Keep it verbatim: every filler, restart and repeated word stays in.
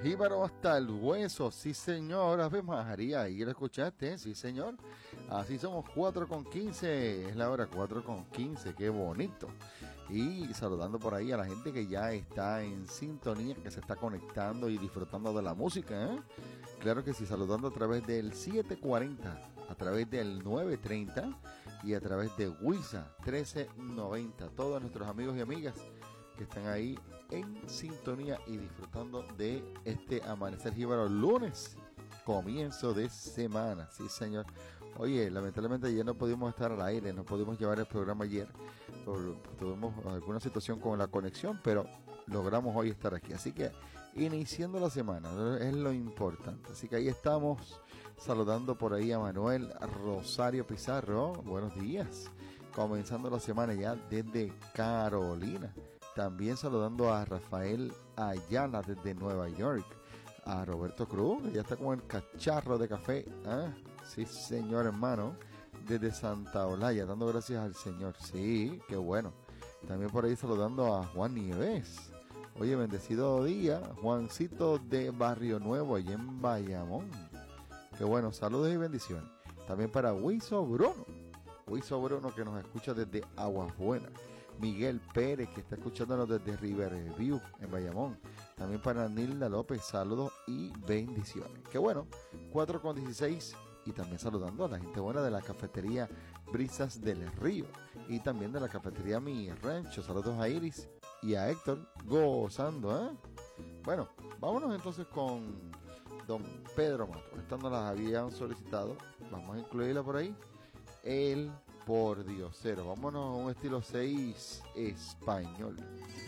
jíbaro hasta el hueso, sí señor, Ave María, ahí lo escuchaste, sí señor, así somos cuatro con quince, es la hora cuatro con quince, qué bonito, y saludando por ahí a la gente que ya está en sintonía, que se está conectando y disfrutando de la música, ¿eh? Claro que sí, saludando a través del siete cuarenta, a través del nueve treinta y a través de Wisa trece noventa, todos nuestros amigos y amigas que están ahí en sintonía y disfrutando de este Amanecer Jíbaro lunes, comienzo de semana, sí señor. Oye, lamentablemente ayer no pudimos estar al aire, no pudimos llevar el programa ayer, por, tuvimos alguna situación con la conexión, pero logramos hoy estar aquí, así que iniciando la semana es lo importante, así que ahí estamos saludando por ahí a Manuel Rosario Pizarro, buenos días, comenzando la semana ya desde Carolina. También saludando a Rafael Ayala desde Nueva York. A Roberto Cruz, que ya está con el cacharro de café. ¿Ah? Sí, señor hermano. Desde Santa Olaya, dando gracias al Señor. Sí, qué bueno. También por ahí saludando a Juan Nieves. Oye, bendecido día. Juancito de Barrio Nuevo, allá en Bayamón. Qué bueno, saludos y bendiciones. También para Wiso Bruno. Wiso Bruno que nos escucha desde Aguas Buenas. Miguel Pérez, que está escuchándonos desde Riverview, en Bayamón. También para Nilda López, saludos y bendiciones. Qué bueno, cuatro con dieciséis. Y también saludando a la gente buena de la cafetería Brisas del Río. Y también de la cafetería Mi Rancho. Saludos a Iris y a Héctor, gozando, ¿eh? Bueno, vámonos entonces con don Pedro Mato. Esta nos las habían solicitado. Vamos a incluirla por ahí. El Por Diosero, vámonos a un estilo seis español.